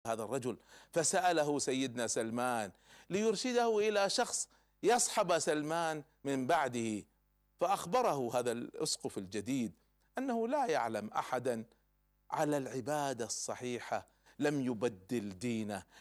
هذا الرجل، فسأله سيدنا سلمان ليرشده إلى شخص يصحب سلمان من بعده، فأخبره هذا الأسقف الجديد أنه لا يعلم أحدا على العبادة الصحيحة، لم يبدل دينه،